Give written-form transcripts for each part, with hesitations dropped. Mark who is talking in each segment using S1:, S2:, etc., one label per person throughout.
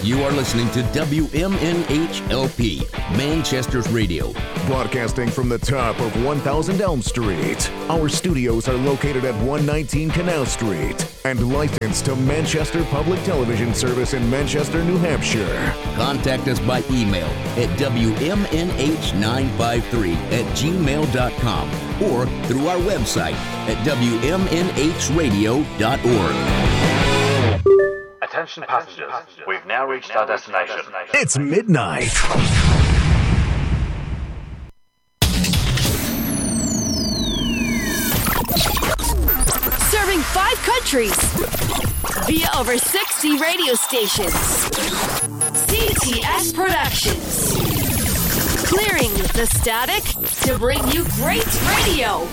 S1: You are listening to WMNH-LP, Manchester's radio.
S2: Broadcasting from the top of 1000 Elm Street. Our studios are located at 119 Canal Street and licensed to Manchester Public Television Service in Manchester, New Hampshire.
S1: Contact us by email at WMNH953@gmail.com or through our website at WMNHradio.org.
S3: Attention passengers, we've now reached our destination.
S2: It's midnight.
S4: Serving 5 countries via over 60 radio stations. CTS Productions. Clearing the static to bring you great radio.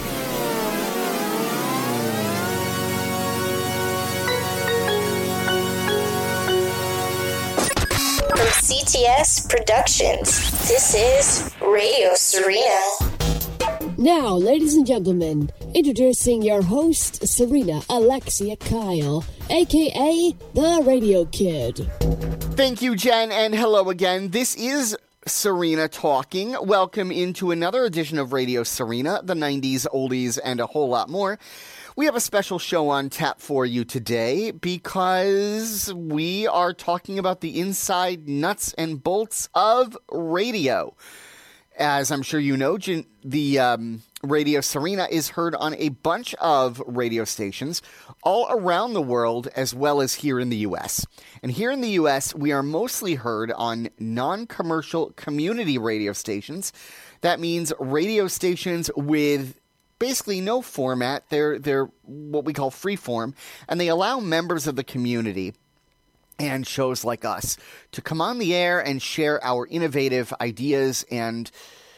S5: From CTS Productions, this is Radio Serena.
S6: Now, ladies and gentlemen, introducing your host, Serena Alexia Kyle, a.k.a. The Radio Kid.
S7: Thank you, Jen, and hello again. This is Serena talking. Welcome into another edition of Radio Serena, the 90s, oldies, and a whole lot more. We have a special show on tap for you today because we are talking about the inside nuts and bolts of radio. As I'm sure you know, the Radio Serena is heard on a bunch of radio stations all around the world as well as here in the U.S. And here in the U.S., we are mostly heard on non-commercial community radio stations. That means radio stations with basically no format. They're what we call free form, and they allow members of the community and shows like us to come on the air and share our innovative ideas and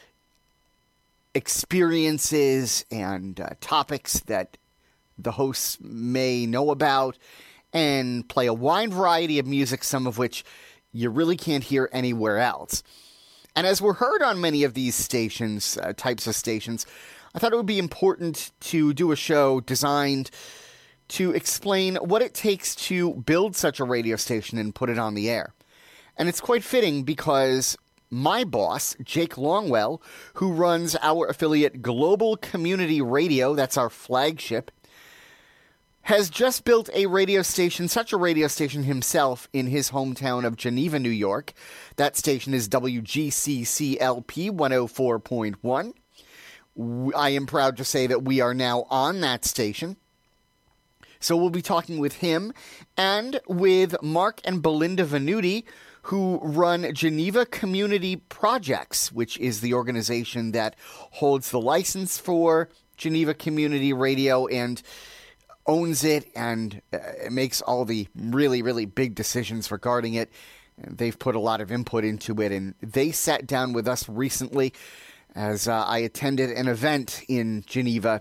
S7: experiences and topics that the hosts may know about, and play a wide variety of music, some of which you really can't hear anywhere else. And as we're heard on many of these stations, types of stations, I thought it would be important to do a show designed to explain what it takes to build such a radio station and put it on the air. And it's quite fitting because my boss, Jake Longwell, who runs our affiliate Global Community Radio, that's our flagship, has just built a radio station, such a radio station himself, in his hometown of Geneva, New York. That station is WGCCLP 104.1. I am proud to say that we are now on that station. So we'll be talking with him and with Mark and Belinda Venuti, who run Geneva Community Projects, which is the organization that holds the license for Geneva Community Radio and owns it and makes all the really, really big decisions regarding it. They've put a lot of input into it, and they sat down with us recently as I attended an event in Geneva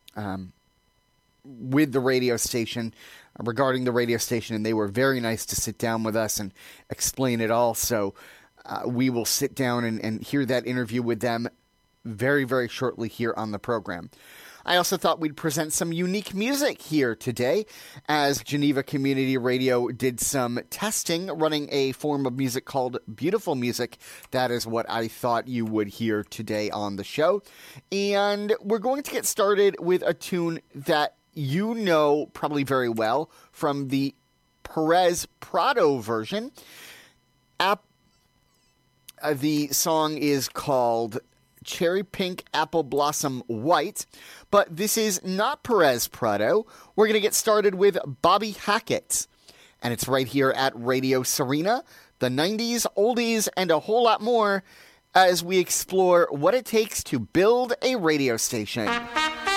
S7: with the radio station, regarding the radio station, and they were very nice to sit down with us and explain it all. So we will sit down and hear that interview with them very, very shortly here on the program. I also thought we'd present some unique music here today, as Geneva Community Radio did some testing, running a form of music called Beautiful Music. That is what I thought you would hear today on the show. And we're going to get started with a tune that you know probably very well from the Perez Prado version. The song is called Cherry Pink Apple Blossom White, but this is not Perez Prado. We're going to get started with Bobby Hackett, and it's right here at Radio Serena, the 90s, oldies, and a whole lot more as we explore what it takes to build a radio station.